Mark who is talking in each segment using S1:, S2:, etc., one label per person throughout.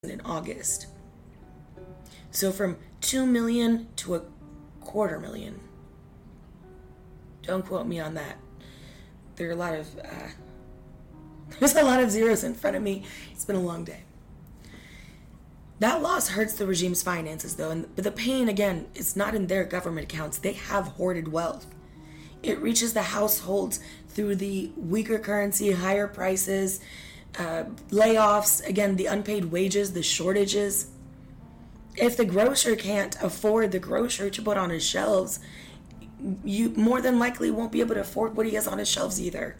S1: in August. So from 2 million to a quarter million. Don't quote me on that. There's a lot of zeros in front of me. It's been a long day. That loss hurts the regime's finances, though, but the pain, again, is not in their government accounts. They have hoarded wealth. It reaches the households through the weaker currency, higher prices, layoffs, again, the unpaid wages, the shortages. If the grocer can't afford the grocery to put on his shelves, you more than likely won't be able to afford what he has on his shelves either.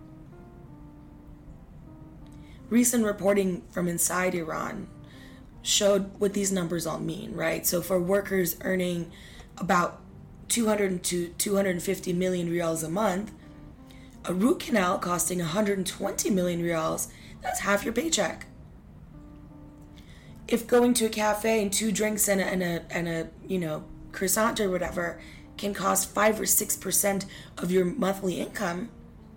S1: Recent reporting from inside Iran showed what these numbers all mean, right? So for workers earning about 200 to 250 million rials a month, a root canal costing 120 million rials, that's half your paycheck. If going to a cafe and 2 drinks and a croissant or whatever can cost 5 or 6% of your monthly income,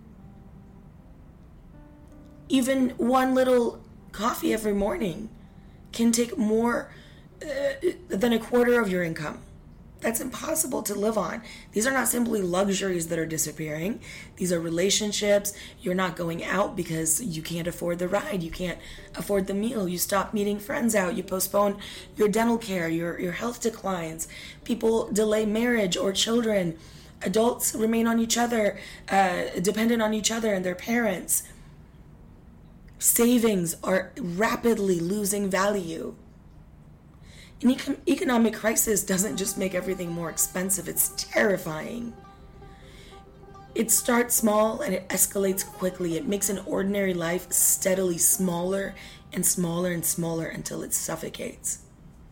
S1: even one little coffee every morning can take more than a quarter of your income. That's impossible to live on. These are not simply luxuries that are disappearing. These are relationships. You're not going out because you can't afford the ride. You can't afford the meal. You stop meeting friends out. You postpone your dental care. Your health declines. People delay marriage or children. Adults remain on each other, dependent on each other and their parents. Savings are rapidly losing value. An economic crisis doesn't just make everything more expensive, it's terrifying. It starts small and it escalates quickly. It makes an ordinary life steadily smaller and smaller and smaller until it suffocates.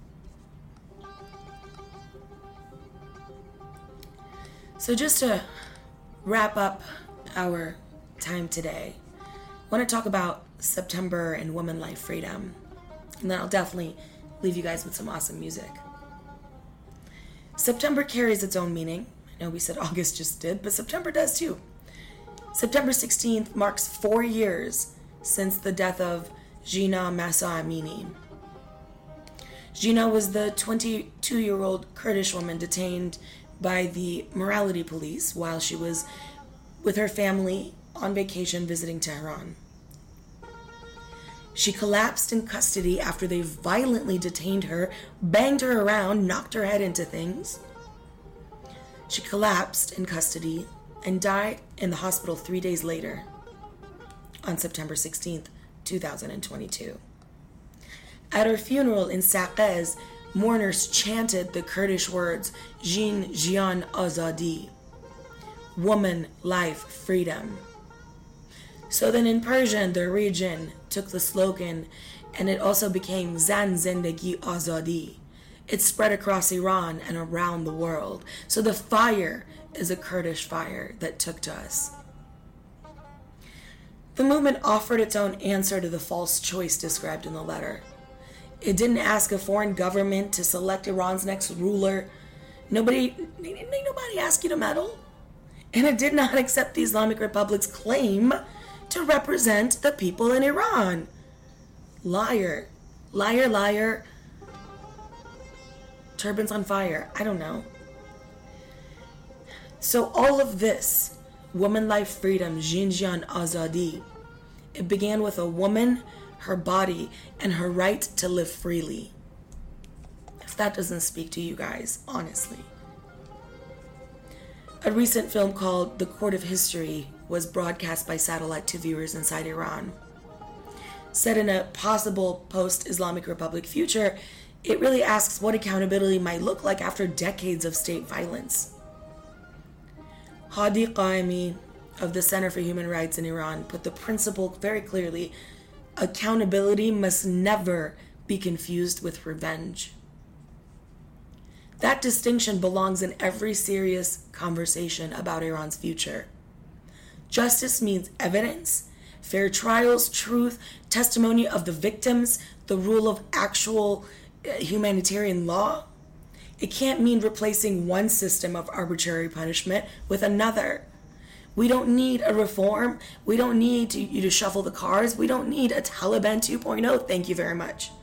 S1: So just to wrap up our time today, I want to talk about September and women life freedom. And then I'll definitely leave you guys with some awesome music. September carries its own meaning. I know we said August just did, but September does too. September 16th marks 4 years since the death of Jina Mahsa Amini. Jina was the 22-year-old Kurdish woman detained by the morality police while she was with her family on vacation visiting Tehran. She collapsed in custody after they violently detained her, banged her around, knocked her head into things. She collapsed in custody and died in the hospital 3 days later, on September 16th, 2022. At her funeral in Saqqez, mourners chanted the Kurdish words, Jin Jian Azadi, woman, life, freedom. So then in Persian, the region took the slogan and it also became Zan Zendegi Azadi. It spread across Iran and around the world. So the fire is a Kurdish fire that took to us. The movement offered its own answer to the false choice described in the letter. It didn't ask a foreign government to select Iran's next ruler. Nobody asked you to meddle. And it did not accept the Islamic Republic's claim to represent the people in Iran. Liar. Liar, liar. Turbans on fire. I don't know. So all of this, woman life freedom, Jinjian Azadi, it began with a woman, her body, and her right to live freely. If that doesn't speak to you guys, honestly. A recent film called The Court of History was broadcast by satellite to viewers inside Iran. Set in a possible post-Islamic Republic future, it really asks what accountability might look like after decades of state violence. Hadi Qaemi of the Center for Human Rights in Iran put the principle very clearly: accountability must never be confused with revenge. That distinction belongs in every serious conversation about Iran's future. Justice means evidence, fair trials, truth, testimony of the victims, the rule of actual humanitarian law. It can't mean replacing one system of arbitrary punishment with another. We don't need a reform. We don't need you to shuffle the cards. We don't need a Taliban 2.0. Thank you very much.